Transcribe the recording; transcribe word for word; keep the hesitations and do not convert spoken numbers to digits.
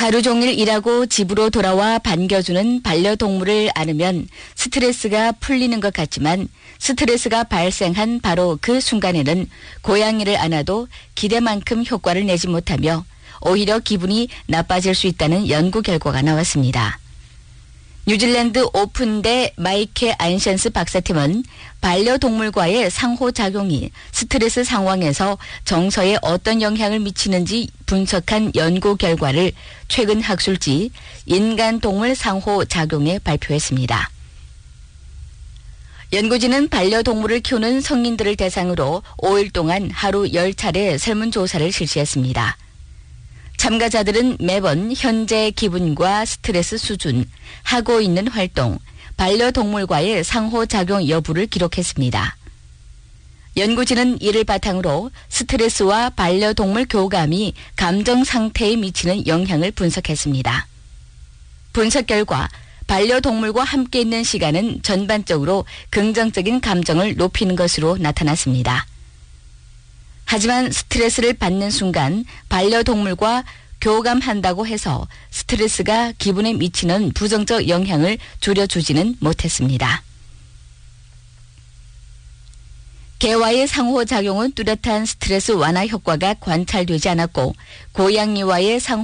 하루 종일 일하고 집으로 돌아와 반겨주는 반려동물을 안으면 스트레스가 풀리는 것 같지만 스트레스가 발생한 바로 그 순간에는 고양이를 안아도 기대만큼 효과를 내지 못하며 오히려 기분이 나빠질 수 있다는 연구 결과가 나왔습니다. 뉴질랜드 오픈대 마이케 안센스 박사팀은 반려동물과의 상호작용이 스트레스 상황에서 정서에 어떤 영향을 미치는지 분석한 연구 결과를 최근 학술지 인간-동물 상호작용에 발표했습니다. 연구진은 반려동물을 키우는 성인들을 대상으로 오 일 동안 하루 열 차례 설문조사를 실시했습니다. 참가자들은 매번 현재 기분과 스트레스 수준, 하고 있는 활동, 반려동물과의 상호작용 여부를 기록했습니다. 연구진은 이를 바탕으로 스트레스와 반려동물 교감이 감정 상태에 미치는 영향을 분석했습니다. 분석 결과 반려동물과 함께 있는 시간은 전반적으로 긍정적인 감정을 높이는 것으로 나타났습니다. 하지만 스트레스를 받는 순간 반려동물과 교감한다고 해서 스트레스가 기분에 미치는 부정적 영향을 줄여주지는 못했습니다. 개와의 상호작용은 뚜렷한 스트레스 완화 효과가 관찰되지 않았고 고양이와의 상호